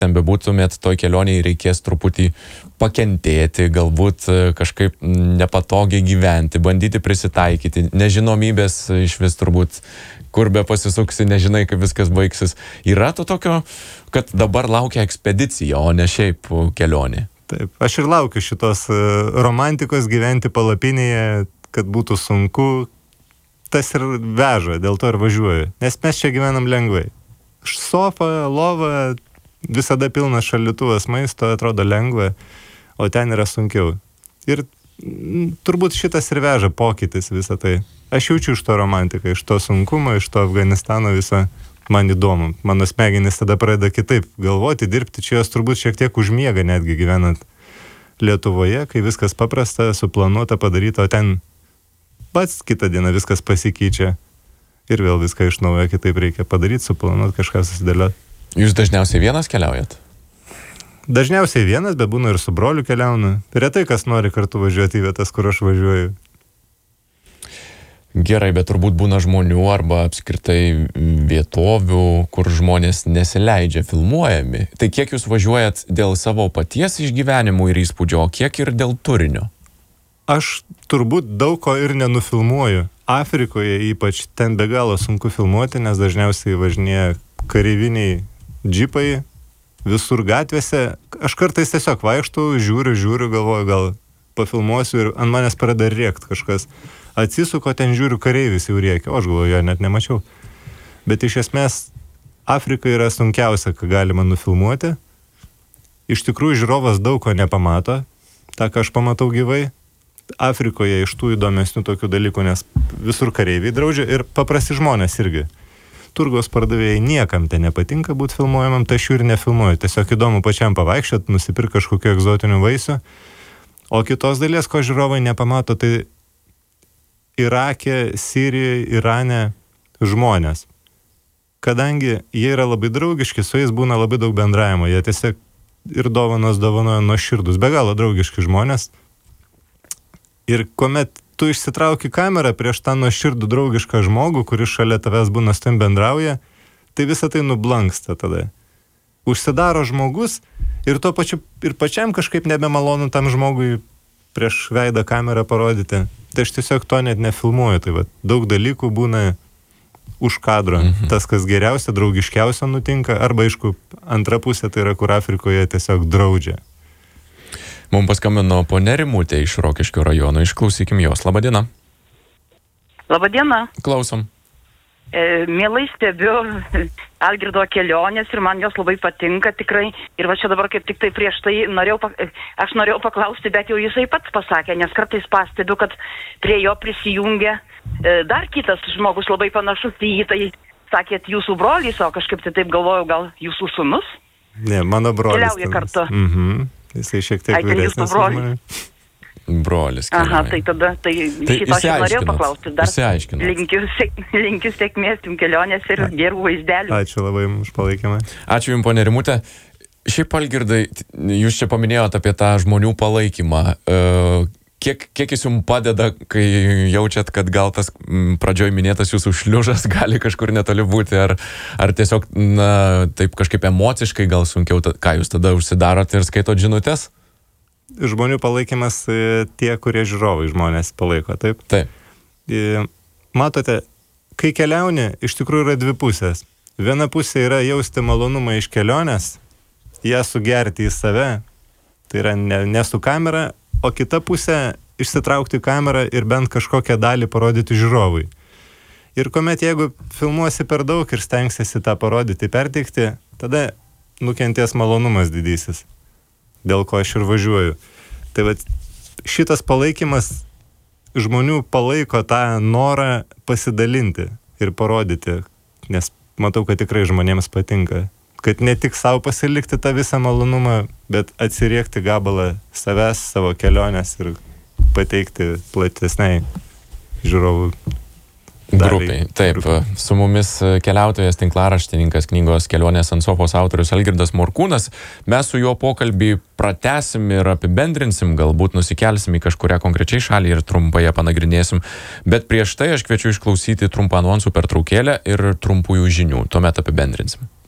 ten bebūtumėt, toj kelionėje reikės truputį pakentėti, galbūt kažkaip nepatogiai gyventi, bandyti prisitaikyti, nežinomybės iš vis turbūt, kur be pasisuksi, nežinai, kaip viskas baigsis. Yra to tokio, kad dabar laukia ekspedicija, o ne šiaip kelionė? Taip, aš ir laukiu šitos romantikos gyventi palapinėje, kad būtų sunku. Tas ir veža, dėl to ir važiuoju. Nes mes čia gyvenam lengvai. Sofa, lova, visada pilnas šaldytuvas maisto, atrodo lengva, o ten yra sunkiau. Ir turbūt šitas ir veža pokytis visą tai. Aš jaučiu iš to romantiką, iš to sunkumo, iš to Afganistano visą. Man įdomu. Mano smegenys tada pradeda kitaip galvoti, dirbti. Čia jos turbūt šiek tiek užmiega netgi gyvenant Lietuvoje, kai viskas paprasta, suplanuota, padaryta, o ten pats kitą dieną viskas pasikeičia. Ir vėl viską iš naujo kitaip reikia padaryti, suplanuoti, kažką susidėlioti. Jūs dažniausiai vienas keliaujat? Dažniausiai vienas, bet būna ir su broliu keliaunu. Retai kas nori kartu važiuoti į vietas, kur aš važiuoju. Gerai, bet turbūt būna žmonių arba apskritai vietovių, kur žmonės nesileidžia filmuojami. Tai kiek jūs važiuojat dėl savo paties išgyvenimų ir įspūdžio, o kiek ir dėl turinio? Aš turbūt daug ko ir nenufilmuoju. Afrikoje ypač ten be galo sunku filmuoti, nes dažniausiai važinėja kareiviniai džipai visur gatvėse. Aš kartais tiesiog vaikštau, žiūriu, galvoju, gal pafilmuosiu ir ant manęs pradeda rėkt kažkas. Atsisuko, ten žiūriu, kareivis jau rėkia, o aš galvoju, jo net nemačiau. Bet iš esmės Afrika yra sunkiausia, ką galima nufilmuoti. Iš tikrųjų, žiūrovas daug ko nepamato, tą, ką aš pamatau gyvai. Afrikoje iš tų įdomesnių tokių dalykų, nes visur kareiviai draudžia ir paprasti žmonės irgi. Turgaus pardavėjai niekam ten nepatinka būti filmuojamam, tai aš jų ir nefilmuoju. Tiesiog įdomu pačiam pavaikščiot, nusipirkti kažkokių egzotinių vaisių. O kitos dalies, ko žiūrovai nepamato, tai Irake, Sirijoje, Irane žmonės. Kadangi jie yra labai draugiški, su jais būna labai daug bendravimo. Jie tiesiog ir dovanoja nuoširdus, be galo draugiški žmonės. Ir kuomet tu išsitrauki kamerą prieš tą nuoširdų draugišką žmogų, kuris šalia tavęs būna su tim bendrauja, tai visą tai nublanksta tada. Užsidaro žmogus ir tuo pačiu ir pačiam kažkaip nebemalonu tam žmogui prieš veidą kamerą parodyti. Tai aš tiesiog to net nefilmuoju. Tai va, daug dalykų būna už kadro. Tas, kas geriausia, draugiškiausia nutinka, arba aišku, antra pusė tai yra, kur Afrikoje tiesiog draudžia. Mums paskambino ponia Rimutė iš Rokiškio rajono. Išklausykim jos. Labadiena. Labadiena. Klausom. Mielai stebiu Algirdo kelionės ir man jos labai patinka tikrai. Ir va čia dabar kaip tik tai prieš tai aš norėjau paklausti, bet jau jisai pats pasakė, nes kartais pastebiu, kad prie jo prisijungia dar kitas žmogus labai panašus į jį. Tai sakėt jūsų brolis, o kažkaip tai taip galvojau, gal jūsų sūnus? Ne, mano brolis. Keliauja kartu. Jisai šiek tiek vyresnis. Brolis. Aha, tai tada, šito aš norėjau paklausti. Linkiu sėkmės jums kelionės ir gerų vaizdelių. Ačiū labai už palaikymą. Ačiū jums, ponia Rimutė. Šiaip, Algirdai, jūs čia paminėjote apie tą žmonių palaikymą. Kiek jis jums padeda, kai jaučiat, kad gal tas pradžioj minėtas jūsų šliužas gali kažkur netoli būti, ar tiesiog, taip kažkaip emociškai gal sunkiau, ką jūs tada užsidarot ir skaitot žinutės? Žmonių palaikymas tie, kurie žiūrovai žmonės palaiko, taip? Taip. Matote, kai keliauni, iš tikrųjų yra dvi pusės. Viena pusė yra jausti malonumą iš kelionės, ją sugerti į save, tai yra ne su kamera, o kita pusė išsitraukti kamerą ir bent kažkokią dalį parodyti žiūrovui. Ir kuomet jeigu filmuosi per daug ir stengsiesi tą parodyti, perteikti, tada nukenties malonumas didysis, dėl ko aš ir važiuoju. Tai va, šitas palaikymas žmonių palaiko tą norą pasidalinti ir parodyti, nes matau, kad tikrai žmonėms patinka. Kad ne tik savo pasilikti tą visą malonumą, bet atsiriekti gabalą savęs, savo kelionės ir pateikti platesniai žiūrovų grupiai. Taip, su mumis keliautojas, tinklaraštininkas, knygos Kelionės ant sofos autorius Algirdas Morkūnas. Mes su juo pokalbį pratęsim ir apibendrinsim, galbūt nusikelsim į kažkurią konkrečiai šalį ir trumpai ją panagrinėsim. Bet prieš tai aš kviečiu išklausyti trumpą anonsų pertraukėlę ir trumpųjų žinių. Tuomet apibendrinsim.